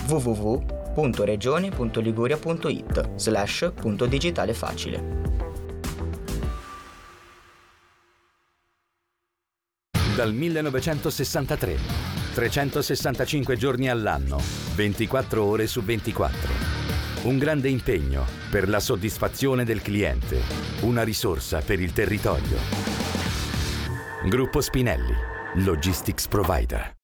www.regione.liguria.it/punto digitale facile. Dal 1963, 365 giorni all'anno, 24 ore su 24. Un grande impegno per la soddisfazione del cliente, una risorsa per il territorio. Gruppo Spinelli, Logistics Provider.